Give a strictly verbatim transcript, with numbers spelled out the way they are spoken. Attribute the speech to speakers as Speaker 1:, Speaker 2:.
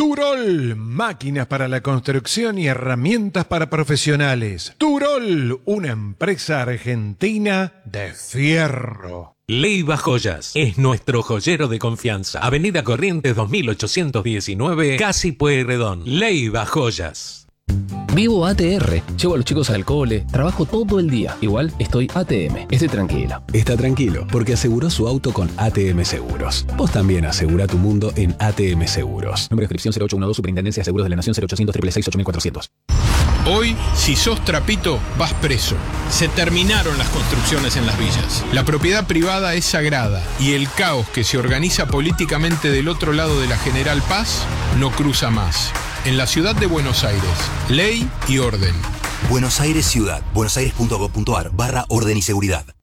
Speaker 1: Turol, máquinas para la construcción y herramientas para profesionales. Turol, una empresa argentina de fierro.
Speaker 2: Leiva Joyas es nuestro joyero de confianza. Avenida Corrientes dos mil ochocientos diecinueve, Casi Pueyrredón. Leiva Joyas.
Speaker 3: Vivo A T R, llevo a los chicos al cole, trabajo todo el día. Igual estoy A T M, estoy tranquilo.
Speaker 4: Está tranquilo, porque aseguró su auto con A T M Seguros. Vos también asegura tu mundo en A T M Seguros.
Speaker 3: Nombre de inscripción cero ocho uno dos, Superintendencia de Seguros de la Nación, cero ochocientos, seiscientos sesenta y seis, ocho mil cuatrocientos.
Speaker 5: Hoy, si sos trapito, vas preso. Se terminaron las construcciones en las villas. La propiedad privada es sagrada y el caos que se organiza políticamente del otro lado de la General Paz no cruza más. En la ciudad de Buenos Aires, ley y orden.
Speaker 6: Buenos Aires Ciudad. buenosaires punto gov punto ar barra orden y seguridad.